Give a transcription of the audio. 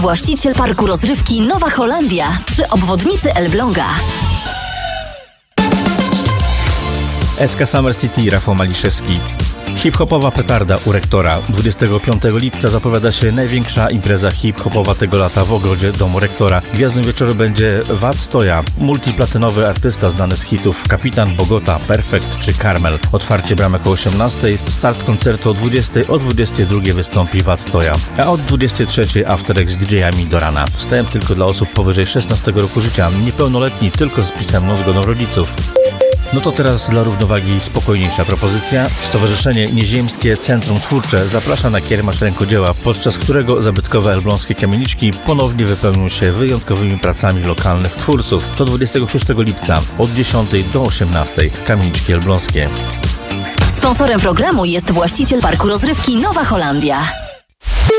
Właściciel parku rozrywki Nowa Holandia przy obwodnicy Elbląga. SK Summer City, Rafał Maliszewski. Hip-hopowa petarda u rektora. 25 lipca zapowiada się największa impreza hip-hopowa tego lata w ogrodzie domu rektora. Gwiazdą wieczoru będzie Wad Stoja, multiplatynowy artysta znany z hitów Kapitan, Bogota, Perfect czy Carmel. Otwarcie bramek o 18, start koncertu o 20, o 22 wystąpi Wad Stoja, a od 23 afterek z DJ-ami do rana. Wstęp tylko dla osób powyżej 16 roku życia, niepełnoletni tylko z pisemną zgodą rodziców. No to teraz dla równowagi spokojniejsza propozycja. Stowarzyszenie Nieziemskie Centrum Twórcze zaprasza na kiermasz rękodzieła, podczas którego zabytkowe elbląskie kamieniczki ponownie wypełnią się wyjątkowymi pracami lokalnych twórców. To 26 lipca od 10 do 18 Kamieniczki Elbląskie. Sponsorem programu jest właściciel parku rozrywki Nowa Holandia.